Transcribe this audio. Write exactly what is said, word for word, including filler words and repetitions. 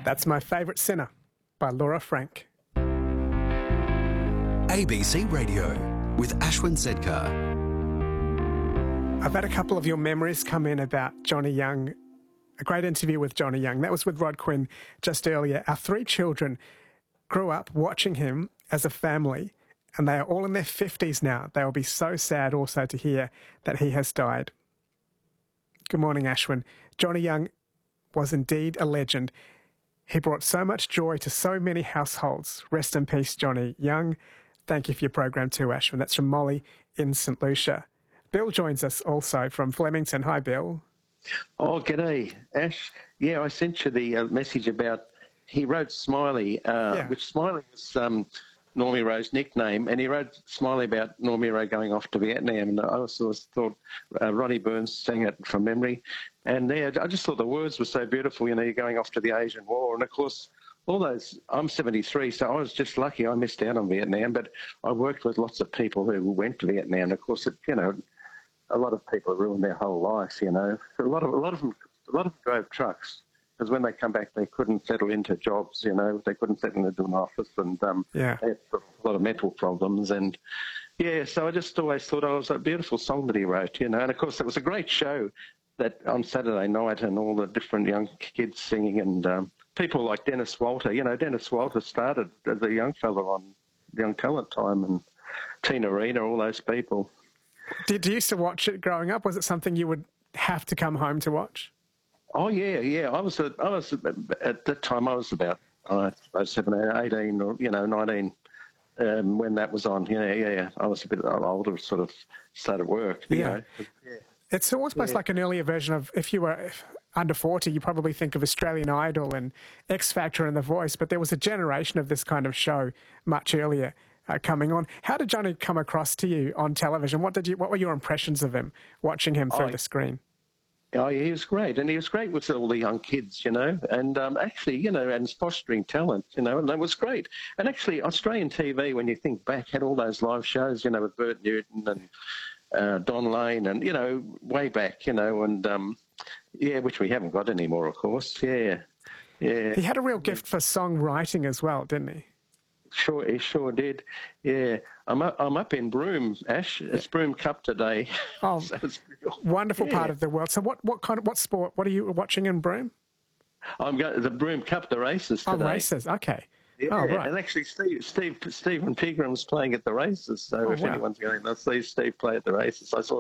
That's My Favourite Sinner by Laura Frank. A B C Radio with Ashwin Sedkar. I've had a couple of your memories come in about Johnny Young. A great interview with Johnny Young. That was with Rod Quinn just earlier. Our three children grew up watching him as a family, and they are all in their fifties now. They will be so sad also to hear that he has died. Good morning, Ashwin. Johnny Young was indeed a legend. He brought so much joy to so many households. Rest in peace, Johnny Young. Thank you for your program too, Ashwin. That's from Molly in St Lucia. Bill joins us also from Flemington. Hi, Bill. Oh, g'day, Ash. Yeah, I sent you the uh, message about, he wrote Smiley, uh, Yeah. which Smiley was um, Normie Rowe's nickname, and he wrote Smiley about Normie Rowe going off to Vietnam, and I also thought uh, Ronnie Burns sang it from memory, and yeah, I just thought the words were so beautiful, you know, you're going off to the Asian War, and of course, all those, I'm seventy-three, so I was just lucky I missed out on Vietnam, but I worked with lots of people who went to Vietnam, and of course, it, you know, a lot of people ruined their whole life, you know. A lot of a lot of them, a lot of them drove trucks because when they come back, they couldn't settle into jobs, you know. They couldn't settle into an office, and um, Yeah. they had a lot of mental problems. And yeah, so I just always thought, oh, it was a beautiful song that he wrote, you know. And of course, it was a great show that on Saturday night, and all the different young kids singing, and um, people like Dennis Walter. You know, Dennis Walter started as a young fella on Young Talent Time, and Tina Arena, all those people. Did you used to watch it growing up? Was it something you would have to come home to watch? Oh yeah, yeah. I was, a, I was a, at that time. I was about uh, seventeen, eighteen, or you know, nineteen um, when that was on. Yeah, yeah, yeah. I was a bit older, sort of started work. You Yeah. know. Yeah. It's almost Yeah. like an earlier version of, if you were under forty, you probably think of Australian Idol and X Factor and The Voice, but there was a generation of this kind of show much earlier uh, coming on. How did Johnny come across to you on television? What did you? What were your impressions of him, watching him through I- the screen? Oh, yeah, he was great, and he was great with all the young kids, you know, and um, actually, you know, and fostering talent, you know, and that was great. And actually, Australian T V, when you think back, had all those live shows, you know, with Bert Newton and uh, Don Lane, and you know, way back, you know, and um, yeah, which we haven't got anymore, of course. Yeah, yeah. He had a real gift for songwriting as well, didn't he? Sure, he sure did. Yeah, I'm up, I'm up in Broome, Ash. It's Broome Cup today. Oh, So it's real- wonderful yeah. part of the world. So what, what kind of, what sport, what are you watching in Broome? I'm going the Broome Cup, the races today. Oh, races, okay. Yeah, Oh, right. and actually, Steve, Steve, Stephen Pigram's playing at the races. So Oh, if wow. anyone's going to see Steve play at the races, I saw